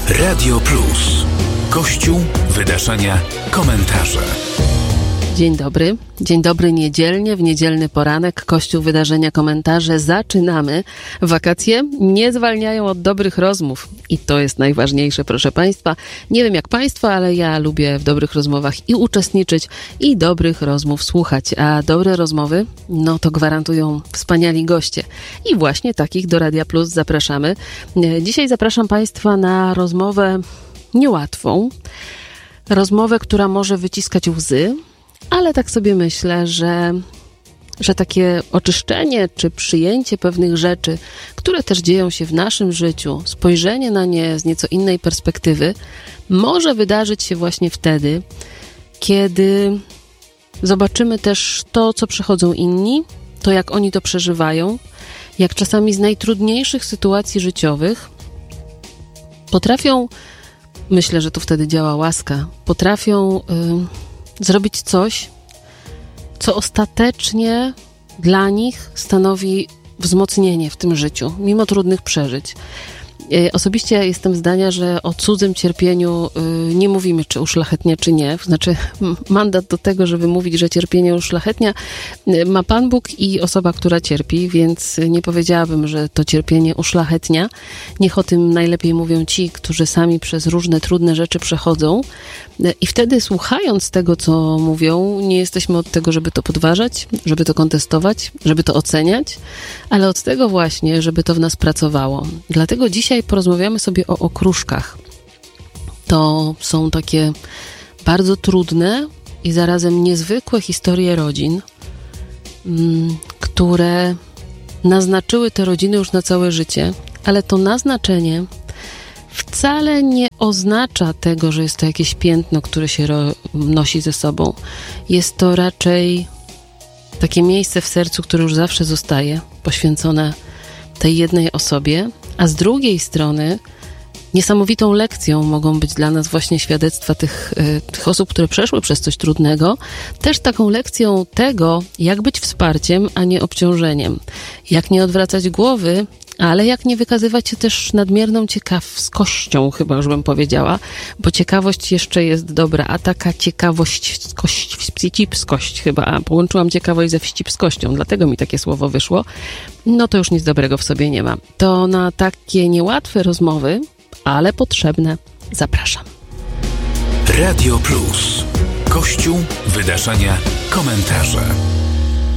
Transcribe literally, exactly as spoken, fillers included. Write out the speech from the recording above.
Radio Plus. Kościół, wydarzenia, komentarze. Dzień dobry. Dzień dobry niedzielnie, w niedzielny poranek. Kościół, wydarzenia, komentarze. Zaczynamy. Wakacje nie zwalniają od dobrych rozmów. I to jest najważniejsze, proszę Państwa. Nie wiem jak Państwo, ale ja lubię w dobrych rozmowach i uczestniczyć, i dobrych rozmów słuchać. A dobre rozmowy, no to gwarantują wspaniali goście. I właśnie takich do Radia Plus zapraszamy. Dzisiaj zapraszam Państwa na rozmowę niełatwą. Rozmowę, która może wyciskać łzy. Ale tak sobie myślę, że, że takie oczyszczenie czy przyjęcie pewnych rzeczy, które też dzieją się w naszym życiu, spojrzenie na nie z nieco innej perspektywy, może wydarzyć się właśnie wtedy, kiedy zobaczymy też to, co przechodzą inni, to jak oni to przeżywają, jak czasami z najtrudniejszych sytuacji życiowych potrafią, myślę, że tu wtedy działa łaska, potrafią y, zrobić coś, co ostatecznie dla nich stanowi wzmocnienie w tym życiu, mimo trudnych przeżyć. Osobiście jestem zdania, że o cudzym cierpieniu nie mówimy, czy uszlachetnia, czy nie. Znaczy, mandat do tego, żeby mówić, że cierpienie uszlachetnia, ma Pan Bóg i osoba, która cierpi, więc nie powiedziałabym, że to cierpienie uszlachetnia. Niech o tym najlepiej mówią ci, którzy sami przez różne trudne rzeczy przechodzą. I wtedy, słuchając tego, co mówią, nie jesteśmy od tego, żeby to podważać, żeby to kontestować, żeby to oceniać, ale od tego właśnie, żeby to w nas pracowało. Dlatego dzisiaj porozmawiamy sobie o okruszkach. To są takie bardzo trudne i zarazem niezwykłe historie rodzin, które naznaczyły te rodziny już na całe życie, ale to naznaczenie wcale nie oznacza tego, że jest to jakieś piętno, które się ro- nosi ze sobą. Jest to raczej takie miejsce w sercu, które już zawsze zostaje poświęcone tej jednej osobie, a z drugiej strony niesamowitą lekcją mogą być dla nas właśnie świadectwa tych, tych osób, które przeszły przez coś trudnego, też taką lekcją tego, jak być wsparciem, a nie obciążeniem. Jak nie odwracać głowy, ale jak nie wykazywać się też nadmierną ciekawskością, chyba już bym powiedziała, bo ciekawość jeszcze jest dobra, a taka ciekawość, wścibskość chyba, a połączyłam ciekawość ze wścibskością, dlatego mi takie słowo wyszło, no to już nic dobrego w sobie nie ma. To na takie niełatwe rozmowy, ale potrzebne, zapraszam. Radio Plus. Kościół, wydarzenia, komentarze.